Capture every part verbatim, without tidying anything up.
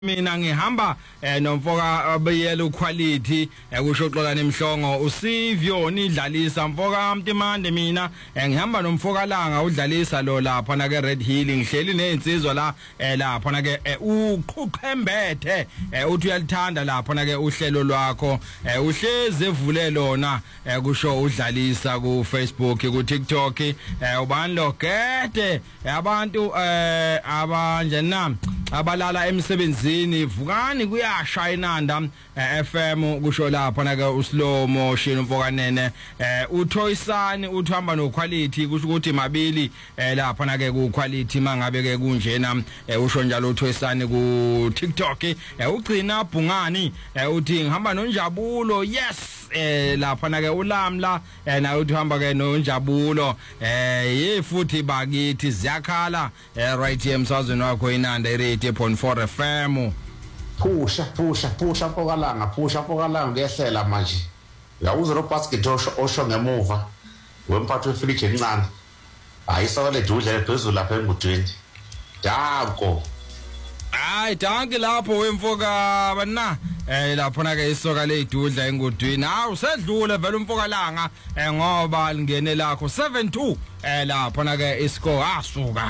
Mina ngihamba eh nomfoka abeyela uquality kusho xola nemhlongo usivyo nidlalisa mfoka Mtimande mina ngihamba nomfoka langa udlalisa lo lapha na ke Red Hill ngihleli nezinsizwa la lapha na ke uqhuqhembethe uthi uyalithanda lapha na ke uhlelo lwakho uhleze evule lona kusho udlalisa ku Facebook ku TikTok ubani lo gede abantu abanje na abalala emsebenzini vukani kuyasha inanda F M kusho lapha na ke uslow motion mfoka nene uthoyisani uthamba no quality kusho ukuthi mabili lapha na ke ku quality mangabe ke kunjena usho njalo uthoyisani ku TikTok ugcina bhungani uthi ngihamba noNjabulo yes eh lapha na ke ulamla na uthi hamba ke noNjabulo eh yifuthi bakithi ziyakhala right here emsazweni wakho inanda eighty point four F M. Pusha pusha pusha mfokalanga pusha mfokalanga ngiyehlela manje yawuza ro basket osho ngemuva wemphatho wefridge encane ayisakale dudle phezulu lapha engudweni danko hayi danki lapho wemfoka bana eh lapho na ke isoka leyidudla engudwini hawu sedlule vele umfokalanga ngoba lingene lakho seven two eh lapho na ke iscore asuka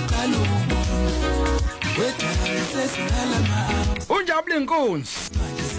unjabule inkunzi